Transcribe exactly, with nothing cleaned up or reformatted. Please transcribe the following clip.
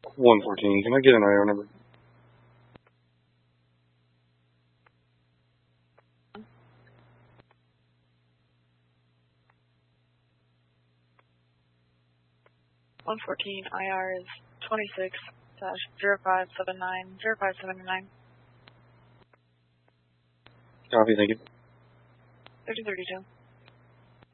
one fourteen, can I get an I R number? one fourteen, I R is twenty-six dash zero five seven nine zero five seven nine. Copy, thank you. thirty thirty-two.